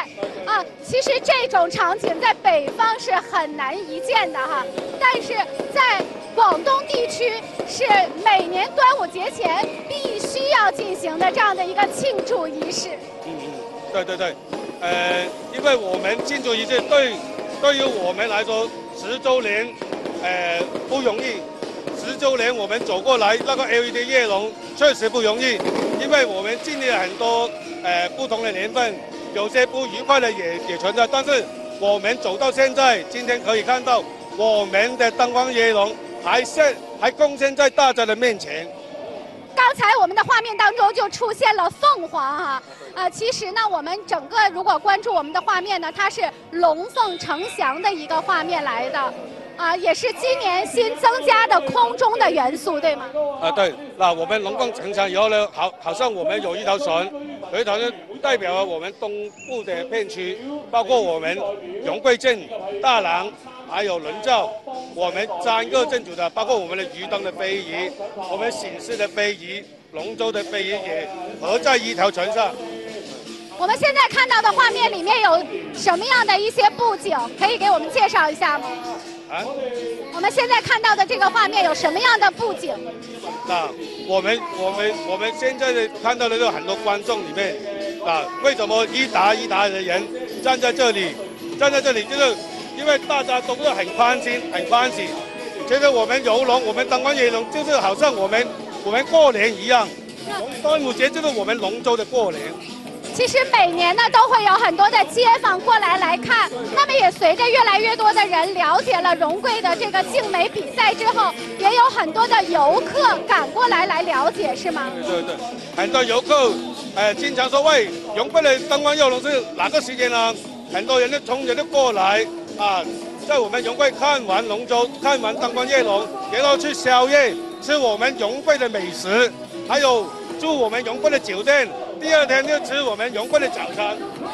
其实这种场景在北方是很难一见的哈，但是在广东地区是每年端午节前必须要进行的这样的一个庆祝仪式。 对，因为我们庆祝仪式对于我们来说10周年，不容易。10周年我们走过来，那个 LED 夜龙确实不容易，因为我们经历了很多不同的年份，有些不愉快的也存在，但是我们走到现在，今天可以看到我们的灯光夜龙还贡献在大家的面前。 刚才我们的画面当中就出现了凤凰哈，其实呢，我们整个如果关注我们的画面呢，它是龙凤呈祥的一个画面来的，也是今年新增加的空中的元素，对吗？ 对，那我们龙凤呈祥以后呢，好像我们有一条船，有一条船代表了我们东部的片区，包括我们荣桂镇、大郎。还有轮照，我们3个镇主的，包括我们的鱼灯的非遗，我们醒狮的非遗，龙舟的非遗也合在一条船上。 我们现在看到的画面里面有什么样的一些布景，可以给我们介绍一下吗？我们现在看到的这个画面有什么样的布景？ 那我们现在的看到的有很多观众里面，为什么一打的人站在这里就是。因为大家都是很欢喜，觉得我们游龙，我们灯光夜龙，就是好像我们过年一样。端午节就是我们龙舟的过年。 其实每年呢都会有很多的街坊过来看，那么也随着越来越多的人了解了荣桂的这个竞美比赛之后，也有很多的游客赶过来了解，是吗？ 对，很多游客经常说喂，荣桂的灯光夜龙是哪个时间呢？很多人都冲着过来。在我们荣桂看完龙舟，看完灯光夜龙，然后去宵夜，吃我们荣桂的美食，还有住我们荣桂的酒店，第2天就吃我们荣桂的早餐。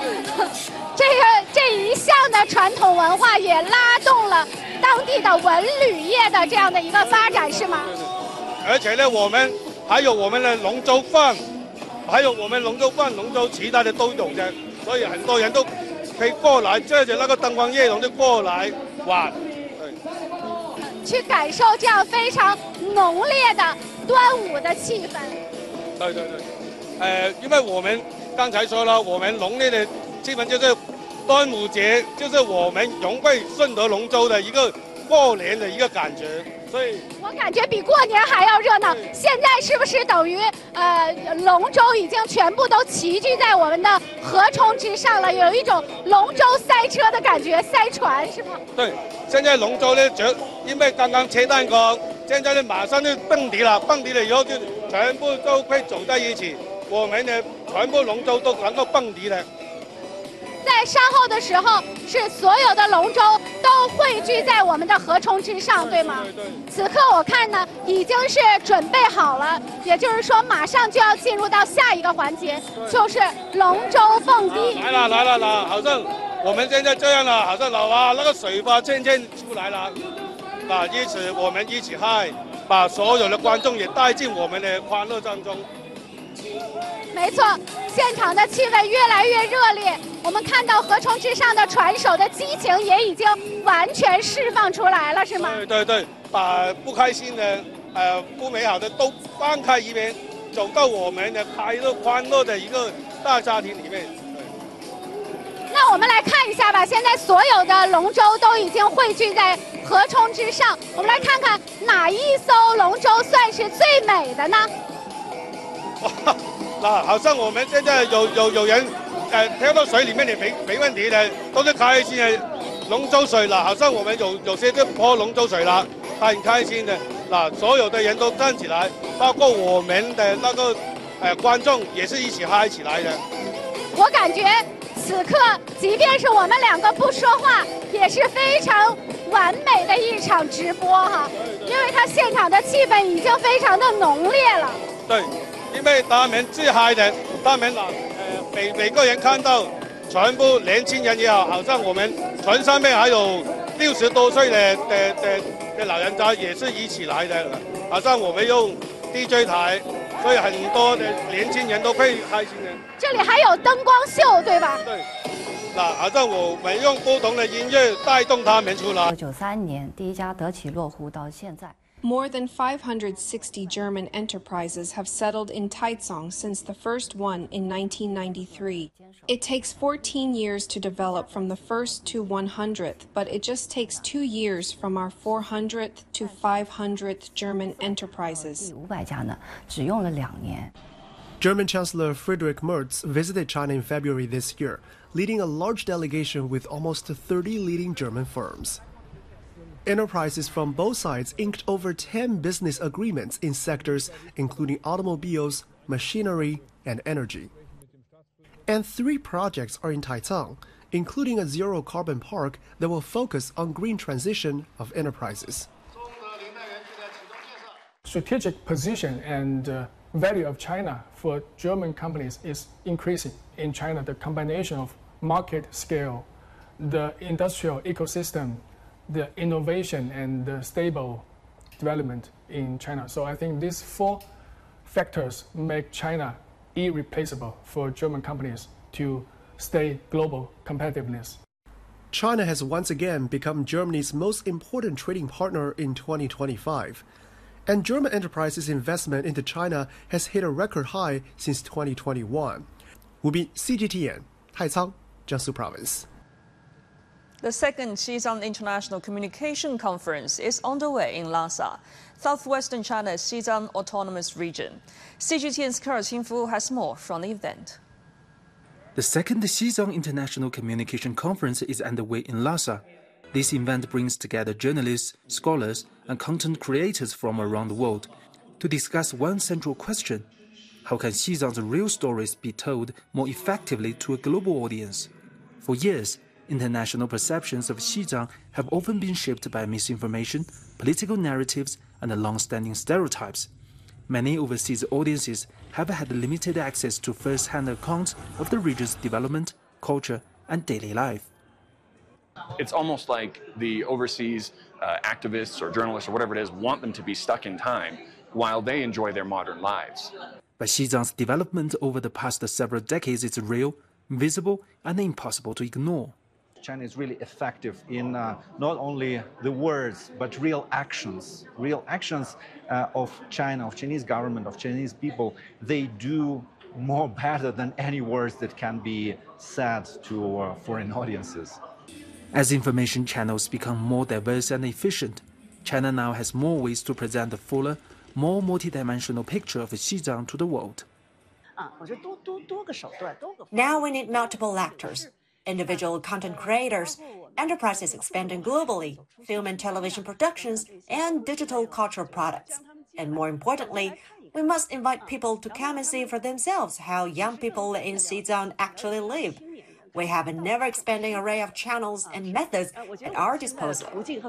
这一项的传统文化也拉动了当地的文旅业的这样的一个发展，是吗？ 对。而且呢，我们还有我们的龙舟饭，龙舟其他的都有的，所以很多人都。可以过来，借着那个灯光夜龙就过来玩， 去感受这样非常浓烈的端午的气氛。 对，因为我们刚才说了，我们浓烈的气氛就是端午节，就是我们荣桂顺德龙舟的一个过年的一个感觉，所以我感觉比过年还要热闹。现在是不是等于龙舟已经全部都齐聚在我们的河冲之上了？有一种龙舟赛车的感觉，赛船是吗？ 对，现在龙舟呢，因为刚刚切蛋糕，现在呢马上就蹦迪了以后就全部都会走在一起，我们的全部龙舟都能够蹦迪的。 在稍后的时候，是所有的龙舟都汇聚在我们的河冲之上，对吗？ 对。 此刻我看呢，已经是准备好了，也就是说，马上就要进入到下一个环节，就是龙舟蹦迪。 来了，好像我们现在这样了，好像那个水花渐渐出来了，我们一起嗨，把所有的观众也带进我们的欢乐当中。 没错，现场的气氛越来越热烈。我们看到河冲之上的船手的激情也已经完全释放出来了，是吗？ 对，把不开心的、不美好的都放开一边，走到我们的欢乐的一个大家庭里面。 那我们来看一下吧，现在所有的龙舟都已经汇聚在河冲之上，我们来看看哪一艘龙舟算是最美的呢？ 那好像我们现在有人跳到水里面也没问题的，都是开心的龙舟水了。好像我们有些就泼龙舟水了，很开心的。所有的人都站起来，包括我们的那个观众也是一起嗨起来的。 我感觉此刻即便是我们2个不说话，也是非常完美的一场直播哈，因为它现场的气氛已经非常的浓烈了。 对。因为他们最嗨的，他们每个人看到，全部年轻人也好，好像我们船上面还有60多岁的老人家也是一起来的，好像我们用 DJ 台，所以很多的年轻人都会开心的。 这里还有灯光秀，对吧？ 对。 那好像我们用不同的音乐带动他们出来。 93年第一家德企落户到现在。 More than 560 German enterprises have settled in Taizong since the first one in 1993. It takes 14 years to develop from the first to 100th, but it just takes 2 years from our 400th to 500th German enterprises. 500家呢，只用了2年。 German Chancellor Friedrich Merz visited China in February this year, leading a large delegation with almost 30 leading German firms. Enterprises from both sides inked over 10 business agreements in sectors including automobiles, machinery, and energy. And 3 projects are in Taizong, including a zero-carbon park that will focus on green transition of enterprises. Strategic position and value of China for German companies is increasing in China. The combination of market scale, the industrial ecosystem, the innovation and the stable development in China. So I think these 4 factors make China irreplaceable for German companies to stay global competitiveness. China has once again become Germany's most important trading partner in 2025. And German enterprises' investment into China has hit a record high since 2021. Wu Bin, CGTN, Taicang, Jiangsu Province. The second Xizang International Communication Conference is underway in Lhasa, southwestern China's Xizang Autonomous Region. CGTN's Ke Qingfu has more from the event. The second Xizang International Communication Conference is underway in Lhasa. This event brings together journalists, scholars, and content creators from around the world to discuss one central question: how can Xizang's real stories be told more effectively to a global audience? For years, international perceptions of Xizang have often been shaped by misinformation, political narratives, and long-standing stereotypes. Many overseas audiences have had limited access to first-hand accounts of the region's development, culture, and daily life. It's almost like the overseas activists or journalists or whatever it is want them to be stuck in time while they enjoy their modern lives. But Xizang's development over the past several decades is real, visible, and impossible to ignore. China is really effective in not only the words, but real actions of China, of Chinese government, of Chinese people. They do more better than any words that can be said to foreign audiences. As information channels become more diverse and efficient, China now has more ways to present a fuller, more multidimensional picture of Xizang to the world. Now we need multiple actors, individual content creators, enterprises expanding globally, film and television productions, and digital cultural products. And more importantly, we must invite people to come and see for themselves how young people in Xizang actually live. We have a never-expanding array of channels and methods at our disposal.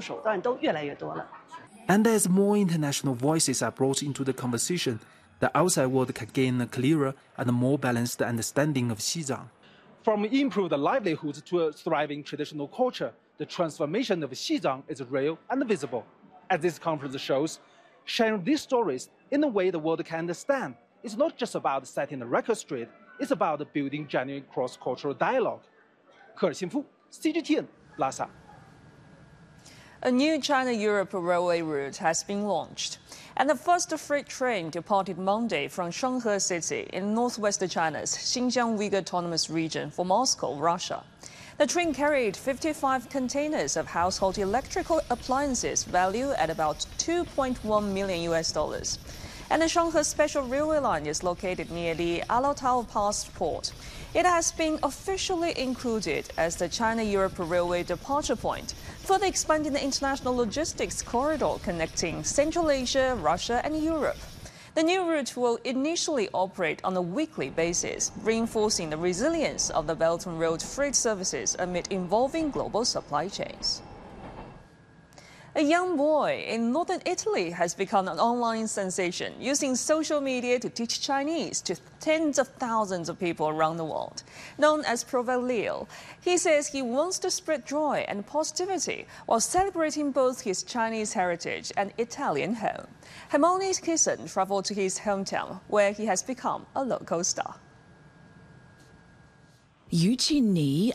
And as more international voices are brought into the conversation, the outside world can gain a clearer and more balanced understanding of Xizang. From improved livelihoods to a thriving traditional culture, the transformation of Xizang is real and visible. As this conference shows, sharing these stories in a way the world can understand is not just about setting a record straight, it's about building genuine cross-cultural dialogue. Ke Qingfu, CGTN, Lhasa. A new China-Europe railway route has been launched, and the first freight train departed Monday from Shanghai City in northwest China's Xinjiang Uyghur Autonomous Region for Moscow, Russia. The train carried 55 containers of household electrical appliances valued at about $2.1 million. And the Shanghai Special Railway Line is located near the Alaotao Pass port. It has been officially included as the China-Europe Railway departure point, further expanding the international logistics corridor connecting Central Asia, Russia, and Europe. The new route will initially operate on a weekly basis, reinforcing the resilience of the Belt and Road freight services amid evolving global supply chains. A young boy in northern Italy has become an online sensation, using social media to teach Chinese to tens of thousands of people around the world. Known as Provel Leo, he says he wants to spread joy and positivity while celebrating both his Chinese heritage and Italian home. Hermione Kisson traveled to his hometown, where he has become a local star. Yu Qinni,